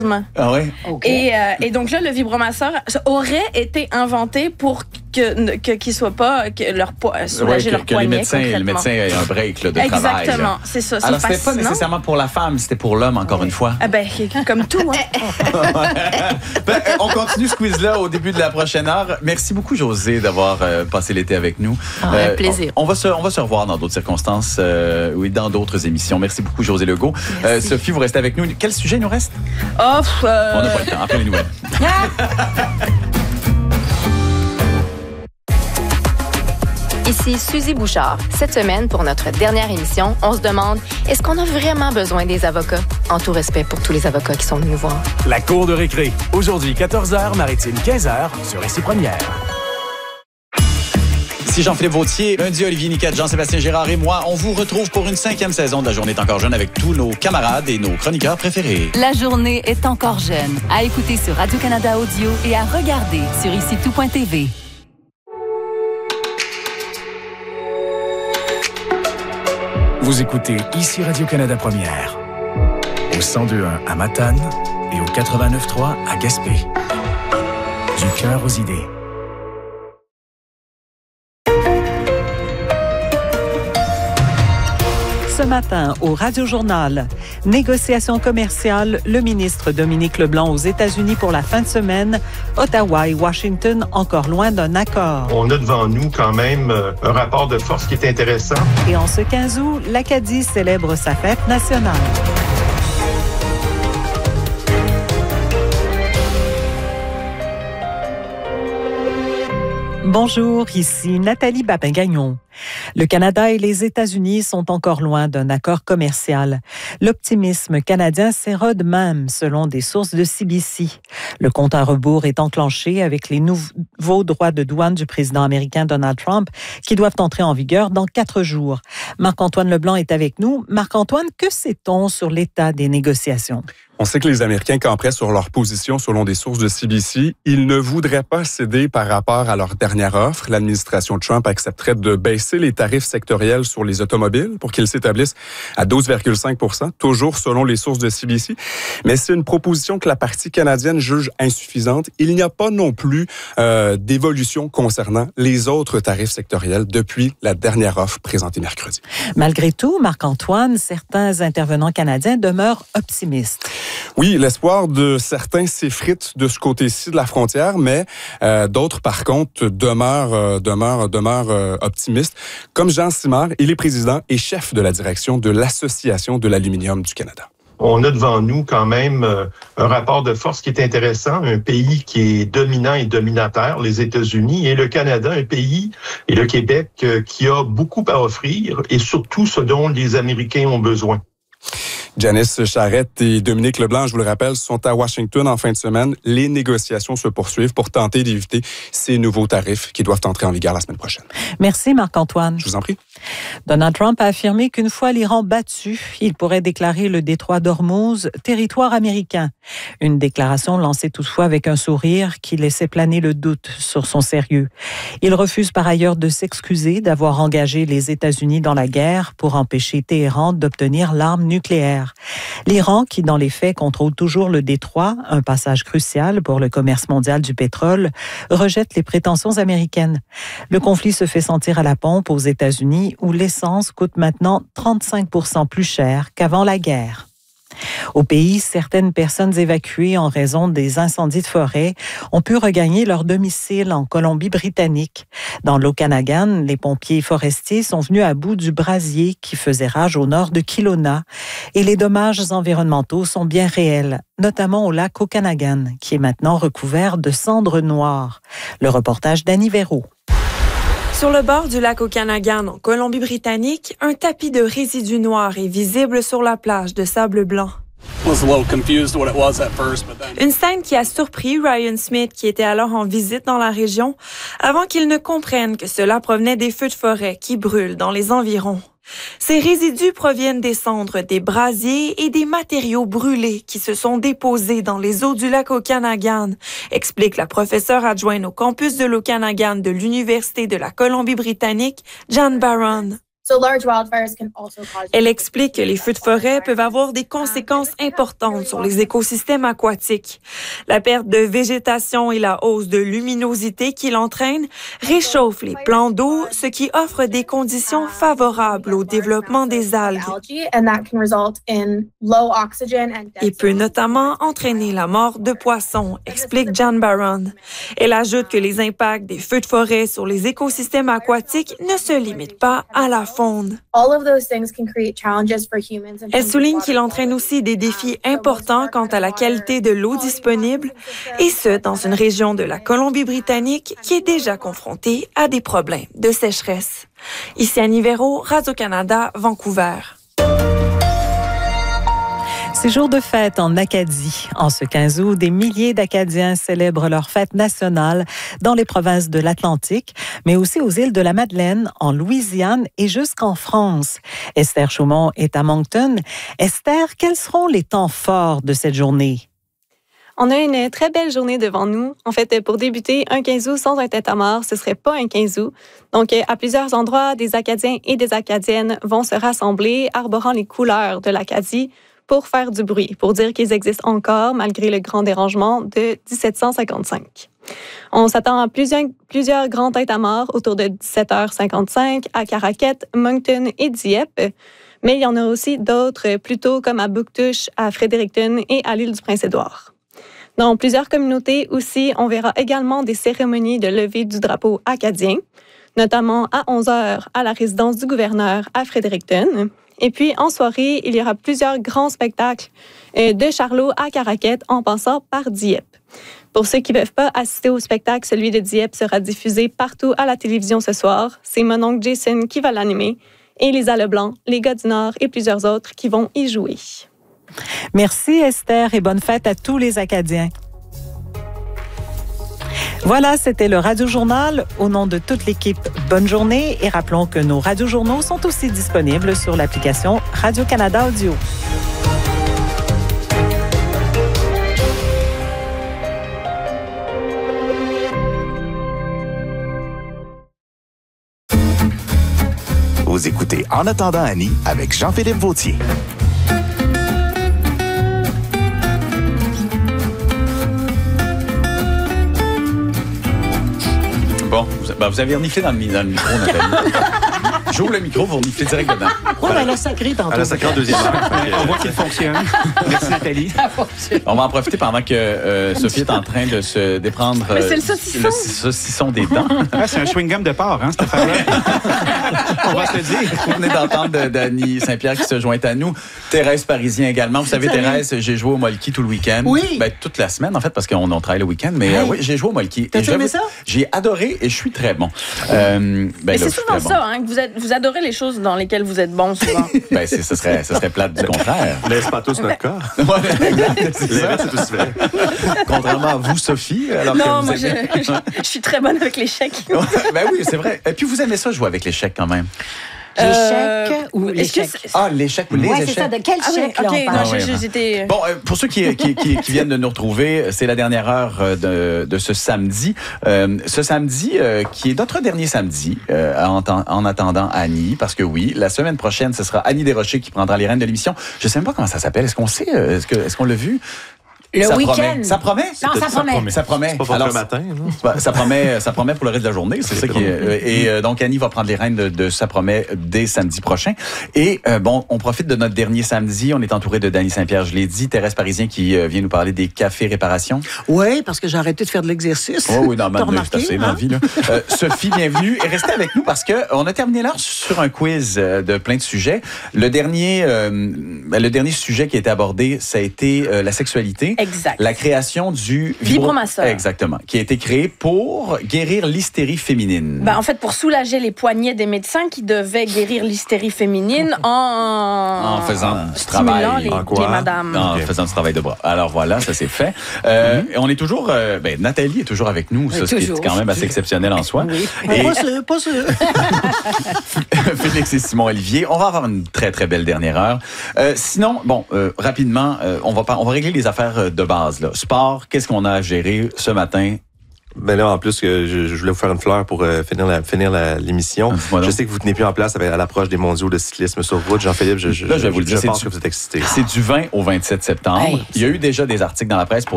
Ah oui? Okay. Et donc là, le vibromasseur aurait été inventé pour qu'ils soient pas leur soulager leur poignet. Que le médecin ait un break là, de travail. Exactement, c'est ça. Alors, c'était pas nécessairement pour la femme, c'était pour l'homme, encore une fois. Ah ben, comme tout. Hein. On continue ce quiz-là au début de la prochaine heure. Merci beaucoup, Josée, d'avoir passé l'été avec nous. Un plaisir. On va se revoir dans d'autres circonstances, oui, dans d'autres émissions. Merci beaucoup, Josée Legault. Sophie, vous restez avec nous. Quel sujet nous reste? On n'a pas le temps. Après les nouvelles. Ici Suzy Bouchard. Cette semaine, pour notre dernière émission, on se demande, est-ce qu'on a vraiment besoin des avocats? En tout respect pour tous les avocats qui sont venus nous voir. La cour de récré. Aujourd'hui, 14h, Maritime, 15h, sur Ici Première. Ici Jean-Philippe Vautier, lundi Olivier Niquette, Jean-Sébastien Girard et moi, on vous retrouve pour une 5e saison de La Journée est encore jeune avec tous nos camarades et nos chroniqueurs préférés. La Journée est encore jeune. À écouter sur Radio-Canada Audio et à regarder sur IciTout.tv. Vous écoutez Ici Radio-Canada Première, au 102.1 à Matane et au 89.3 à Gaspé. Du cœur aux idées. Ce matin, au Radio-Journal, négociations commerciales, le ministre Dominique Leblanc aux États-Unis pour la fin de semaine, Ottawa et Washington encore loin d'un accord. On a devant nous quand même un rapport de force qui est intéressant. Et en ce 15 août, l'Acadie célèbre sa fête nationale. Bonjour, ici Nathalie Babin-Gagnon. Le Canada et les États-Unis sont encore loin d'un accord commercial. L'optimisme canadien s'érode même, selon des sources de CBC. Le compte à rebours est enclenché avec les nouveaux droits de douane du président américain Donald Trump qui doivent entrer en vigueur dans 4 jours. Marc-Antoine Leblanc est avec nous. Marc-Antoine, que sait-on sur l'état des négociations? On sait que les Américains camperaient sur leur position selon des sources de CBC. Ils ne voudraient pas céder par rapport à leur dernière offre. L'administration Trump accepterait de baisser les tarifs sectoriels sur les automobiles pour qu'ils s'établissent à 12,5 %, toujours selon les sources de CBC. Mais c'est une proposition que la partie canadienne juge insuffisante. Il n'y a pas non plus d'évolution concernant les autres tarifs sectoriels depuis la dernière offre présentée mercredi. Malgré tout, Marc-Antoine, certains intervenants canadiens demeurent optimistes. Oui, l'espoir de certains s'effrite de ce côté-ci de la frontière, mais d'autres, par contre, demeurent optimistes. Comme Jean Simard, il est président et chef de la direction de l'Association de l'aluminium du Canada. On a devant nous quand même un rapport de force qui est intéressant, un pays qui est dominant et dominateur, les États-Unis, et le Canada, un pays, et le Québec, qui a beaucoup à offrir, et surtout ce dont les Américains ont besoin. Janice Charette et Dominique Leblanc, je vous le rappelle, sont à Washington en fin de semaine. Les négociations se poursuivent pour tenter d'éviter ces nouveaux tarifs qui doivent entrer en vigueur la semaine prochaine. Merci Marc-Antoine. Je vous en prie. Donald Trump a affirmé qu'une fois l'Iran battu, il pourrait déclarer le détroit d'Ormuz territoire américain. Une déclaration lancée toutefois avec un sourire qui laissait planer le doute sur son sérieux. Il refuse par ailleurs de s'excuser d'avoir engagé les États-Unis dans la guerre pour empêcher Téhéran d'obtenir l'arme nucléaire. L'Iran, qui dans les faits contrôle toujours le détroit, un passage crucial pour le commerce mondial du pétrole, rejette les prétentions américaines. Le conflit se fait sentir à la pompe aux États-Unis, où l'essence coûte maintenant 35 % plus cher qu'avant la guerre. Au pays, certaines personnes évacuées en raison des incendies de forêt ont pu regagner leur domicile en Colombie-Britannique. Dans l'Okanagan, les pompiers forestiers sont venus à bout du brasier qui faisait rage au nord de Kelowna et les dommages environnementaux sont bien réels, notamment au lac Okanagan, qui est maintenant recouvert de cendres noires. Le reportage d'Annie Véraud. Sur le bord du lac Okanagan, en Colombie-Britannique, un tapis de résidus noirs est visible sur la plage de sable blanc. Une scène qui a surpris Ryan Smith, qui était alors en visite dans la région, avant qu'il ne comprenne que cela provenait des feux de forêt qui brûlent dans les environs. Ces résidus proviennent des cendres des brasiers et des matériaux brûlés qui se sont déposés dans les eaux du lac Okanagan, explique la professeure adjointe au campus de l'Okanagan de l'Université de la Colombie-Britannique, Jan Barron. Elle explique que les feux de forêt peuvent avoir des conséquences importantes sur les écosystèmes aquatiques. La perte de végétation et la hausse de luminosité qu'il entraîne réchauffent les plans d'eau, ce qui offre des conditions favorables au développement des algues. Et peut notamment entraîner la mort de poissons, explique Jan Barron. Elle ajoute que les impacts des feux de forêt sur les écosystèmes aquatiques ne se limitent pas à la faune. Elle souligne qu'il entraîne aussi des défis importants quant à la qualité de l'eau disponible, et ce, dans une région de la Colombie-Britannique qui est déjà confrontée à des problèmes de sécheresse. Ici Annie Véro, Radio-Canada, Vancouver. C'est jour de fête en Acadie. En ce 15 août, des milliers d'Acadiens célèbrent leur fête nationale dans les provinces de l'Atlantique, mais aussi aux îles de la Madeleine, en Louisiane et jusqu'en France. Esther Chaumont est à Moncton. Esther, quels seront les temps forts de cette journée? On a une très belle journée devant nous. En fait, pour débuter, un 15 août sans un tête-à-mort, ce serait pas un 15 août. Donc, à plusieurs endroits, des Acadiens et des Acadiennes vont se rassembler, arborant les couleurs de l'Acadie, pour faire du bruit, pour dire qu'ils existent encore malgré le grand dérangement de 1755. On s'attend à plusieurs grands têtes-à-mort autour de 17h55 à Caraquet, Moncton et Dieppe. Mais il y en a aussi d'autres plus tôt comme à Bouctouche, à Fredericton et à l'île du Prince-Édouard. Dans plusieurs communautés aussi, on verra également des cérémonies de levée du drapeau acadien, notamment à 11h à la résidence du gouverneur à Fredericton. Et puis, en soirée, il y aura plusieurs grands spectacles de Charlot à Caraquet en passant par Dieppe. Pour ceux qui ne peuvent pas assister au spectacle, celui de Dieppe sera diffusé partout à la télévision ce soir. C'est mon oncle Jason qui va l'animer et Lisa Leblanc, les gars du Nord et plusieurs autres qui vont y jouer. Merci Esther et bonne fête à tous les Acadiens. Voilà, c'était le Radio-Journal. Au nom de toute l'équipe, bonne journée et rappelons que nos radiojournaux sont aussi disponibles sur l'application Radio-Canada Audio. Vous écoutez En attendant Annie avec Jean-Philippe Vautier. Bon, vous avez reniflé dans le micro, Nathalie. J'ouvre le micro, vous reniflez direct dedans. Oui, mais elle a sacré tantôt. Elle a sacré en deuxième heure. On voit qu'il fonctionne. Merci, Nathalie. On va en profiter pendant que Sophie est en train de se déprendre c'est le saucisson des dents. Ah, c'est un chewing-gum de porc, cette affaire-là. On va se le dire. Vous venez d'entendre Dany Saint-Pierre qui se joint à nous. Thérèse Parisien également. Vous savez, Thérèse, j'ai joué au Molki tout le week-end. Oui. Toute la semaine, en fait, parce qu'on travaille le week-end. Mais oui, j'ai joué au Molki. T'as aimé ça? J'ai adoré et je suis très bon. Mais c'est souvent ça, hein, que vous adorez les choses dans lesquelles vous êtes bon souvent. Ça serait plate du contraire. Mais c'est pas tous notre cas. C'est aussi vrai. Contrairement à vous, Sophie. Alors non, moi, je suis très bonne avec l'échec. Ben oui, c'est vrai. Et puis, vous aimez ça jouer avec l'échec quand même. L'échec ou l'échec? L'échec ou les échecs. C'est ça. De quel chèque, là, on parle? Bon, pour ceux qui viennent de nous retrouver, c'est la dernière heure de ce samedi. Ce samedi, qui est notre dernier samedi, en attendant Annie, parce que oui, la semaine prochaine, ce sera Annie Desrochers qui prendra les rênes de l'émission. Je sais même pas comment ça s'appelle. Est-ce qu'on sait? Est-ce qu'on l'a vu? Le week-end. Ça promet? Non, ça promet. Ça promet. C'est pas pour le matin. Ça promet pour le reste de la journée. C'est ça qui est. Et donc, Annie va prendre les rênes de Ça promet dès samedi prochain. Et on profite de notre dernier samedi. On est entouré de Dany Saint-Pierre, je l'ai dit. Thérèse Parisien qui vient nous parler des cafés réparations. Oui, parce que j'ai arrêté de faire de l'exercice. Oh, oui, normalement, c'est assez dans la vie. Là. Sophie, bienvenue. Et restez avec nous parce qu'on a terminé l'heure sur un quiz de plein de sujets. Le dernier sujet qui a été abordé, ça a été la sexualité. Exact. La création du vibromasseur. Exactement. Qui a été créé pour guérir l'hystérie féminine. En fait, pour soulager les poignets des médecins qui devaient guérir l'hystérie féminine en faisant du travail. Les madames. En faisant du travail de bras. Alors voilà, ça c'est fait. On est toujours... Nathalie est toujours avec nous, ce qui est quand même assez exceptionnel en soi. Oui. Et... Pas sûr. Félix et Simon Olivier. On va avoir une très, très belle dernière heure. Sinon, rapidement, on va régler les affaires de base. Là. Sport, qu'est-ce qu'on a à gérer ce matin? Ben là, en plus, je voulais vous faire une fleur pour finir l'émission. Je sais que vous tenez plus en place à l'approche des mondiaux de cyclisme sur route. Jean-Philippe, je pense que vous êtes excité. C'est du 20 au 27 septembre. Hey, il y a eu déjà des articles dans la presse pour